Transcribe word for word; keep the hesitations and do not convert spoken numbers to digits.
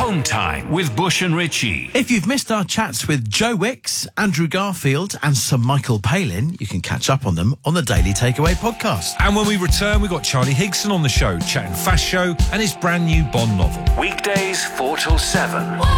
Home Time with Bush and Richie. If you've missed our chats with Joe Wicks, Andrew Garfield and Sir Michael Palin, you can catch up on them on the Daily Takeaway podcast. And when we return, we've got Charlie Higson on the show, chatting Fast Show and his brand new Bond novel. Weekdays four till seven.